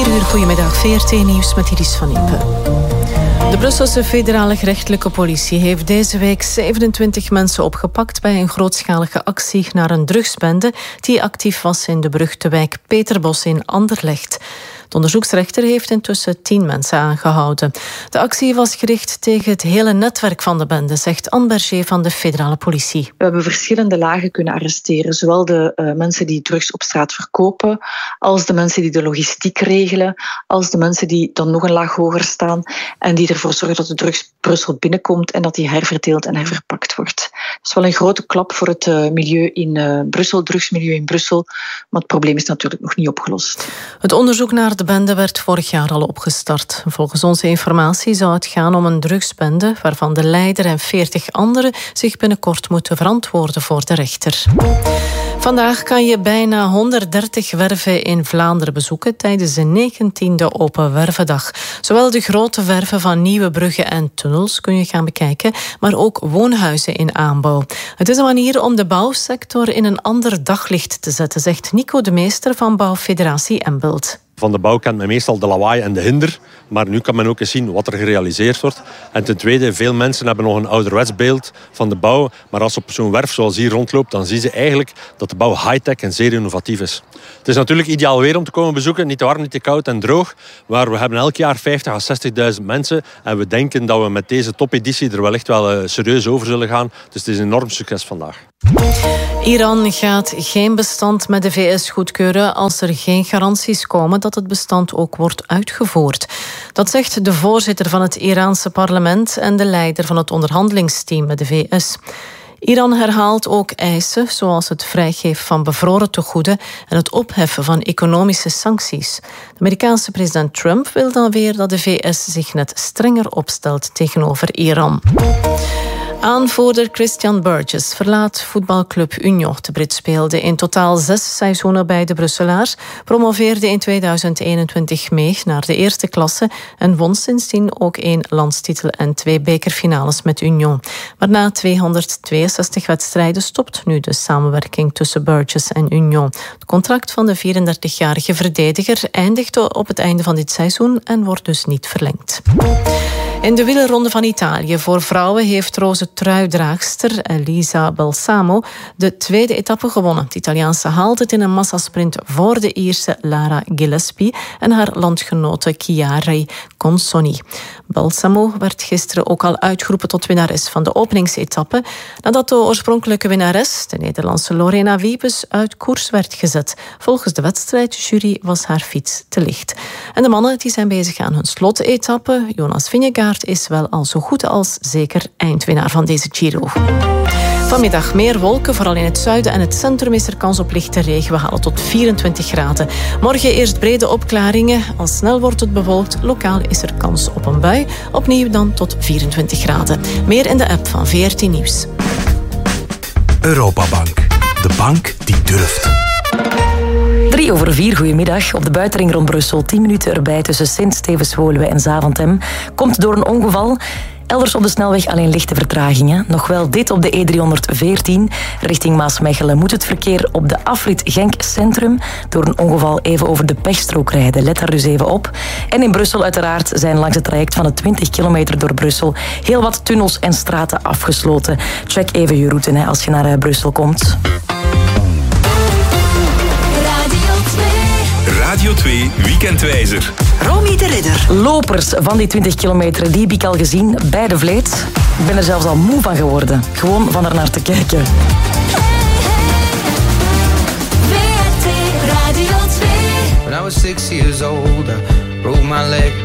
4 uur, goedemiddag, VRT-nieuws met Iris van Impe. De Brusselse federale gerechtelijke politie heeft deze week 27 mensen opgepakt bij een grootschalige actie naar een drugsbende die actief was in de beruchte wijk Peterbos in Anderlecht. De onderzoeksrechter heeft intussen 10 mensen aangehouden. De actie was gericht tegen het hele netwerk van de bende, zegt Anne Berger van de federale politie. We hebben verschillende lagen kunnen arresteren. Zowel de mensen die drugs op straat verkopen, als de mensen die de logistiek regelen, als de mensen die dan nog een laag hoger staan en die ervoor zorgen dat de drugs Brussel binnenkomt en dat die herverdeeld en herverpakt wordt. Dat is wel een grote klap voor het milieu in Brussel, drugsmilieu in Brussel, maar het probleem is natuurlijk nog niet opgelost. Het onderzoek naar de bende werd vorig jaar al opgestart. Volgens onze informatie zou het gaan om een drugsbende waarvan de leider en 40 anderen zich binnenkort moeten verantwoorden voor de rechter. Vandaag kan je bijna 130 werven in Vlaanderen bezoeken tijdens de 19e Open Wervendag. Zowel de grote werven van nieuwe bruggen en tunnels kun je gaan bekijken, maar ook woonhuizen in aanbouw. Het is een manier om de bouwsector in een ander daglicht te zetten, zegt Nico de Meester van Bouwfederatie Embelt. Van de bouw kent men meestal de lawaai en de hinder, maar nu kan men ook eens zien wat er gerealiseerd wordt. En ten tweede, veel mensen hebben nog een ouderwets beeld van de bouw, maar als op zo'n werf zoals hier rondloopt, dan zien ze eigenlijk dat de bouw high-tech en zeer innovatief is. Het is natuurlijk ideaal weer om te komen bezoeken, niet te warm, niet te koud en droog, maar we hebben elk jaar 50.000 à 60.000 mensen en we denken dat we met deze topeditie er wellicht wel serieus over zullen gaan. Dus het is een enorm succes vandaag. Iran gaat geen bestand met de VS goedkeuren als er geen garanties komen dat het bestand ook wordt uitgevoerd. Dat zegt de voorzitter van het Iraanse parlement en de leider van het onderhandelingsteam met de VS. Iran herhaalt ook eisen zoals het vrijgeven van bevroren tegoeden en het opheffen van economische sancties. De Amerikaanse president Trump wil dan weer dat de VS zich net strenger opstelt tegenover Iran. Aanvoerder Christian Burgess verlaat voetbalclub Union. De Brit speelde in totaal 6 seizoenen bij de Brusselaars, promoveerde in 2021 mee naar de eerste klasse en won sindsdien ook 1 landstitel en 2 bekerfinales met Union. Maar na 262 wedstrijden stopt nu de samenwerking tussen Burgess en Union. Het contract van de 34-jarige verdediger eindigde op het einde van dit seizoen en wordt dus niet verlengd. In de wielerronde van Italië voor vrouwen heeft roze truidraagster Elisa Balsamo de 2e etappe gewonnen. De Italiaanse haalt het in een massasprint voor de Ierse Lara Gillespie en haar landgenote Chiara Consoni. Balsamo werd gisteren ook al uitgeroepen tot winnares van de openingsetappe, nadat de oorspronkelijke winnares, de Nederlandse Lorena Wiebes, uit koers werd gezet. Volgens de wedstrijdjury was haar fiets te licht. En de mannen die zijn bezig aan hun slotetappe. Jonas Vingegaard is wel al zo goed als zeker eindwinnaar van deze Giro. Vanmiddag meer wolken, vooral in het zuiden en het centrum is er kans op lichte regen. We halen tot 24 graden. Morgen eerst brede opklaringen. Al snel wordt het bewolkt. Lokaal is er kans op een bui. Opnieuw dan tot 24 graden. Meer in de app van VRT Nieuws. Europabank. De bank die durft. 3:04, goedemiddag. Op de buitenring rond Brussel, 10 minuten erbij tussen Sint-Stevens-Woluwe en Zaventem. Komt door een ongeval. Elders op de snelweg alleen lichte vertragingen. Nog wel dit op de E314 richting Maasmechelen moet het verkeer op de afrit Genk Centrum door een ongeval even over de pechstrook rijden. Let daar dus even op. En in Brussel uiteraard zijn langs het traject van de 20 kilometer door Brussel heel wat tunnels en straten afgesloten. Check even je route als je naar Brussel komt. Radio 2 Weekendwijzer. Romy de Ridder. Lopers van die 20 kilometer, die heb ik al gezien bij de Vleet. Ik ben er zelfs al moe van geworden. Gewoon van er naar te kijken. When I was 6 years old, I broke my leg.